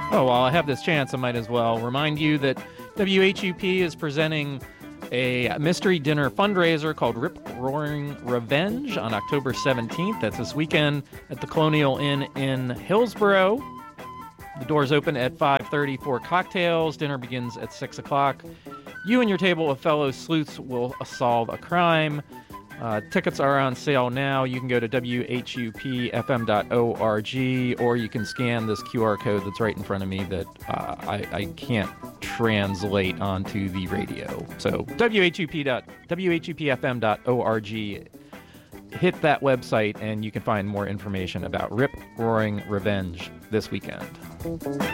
Oh, while I have this chance, I might as well remind you that WHUP is presenting a mystery dinner fundraiser called Rip Roaring Revenge on October 17th. That's this weekend at the Colonial Inn in Hillsborough. The doors open at 5:30 for cocktails. Dinner begins at 6 o'clock. You and your table of fellow sleuths will solve a crime. Tickets are on sale now. You can go to whupfm.org, or you can scan this QR code that's right in front of me that I can't translate onto the radio. So whupfm.org. Hit that website and you can find more information about Rip Roaring Revenge this weekend.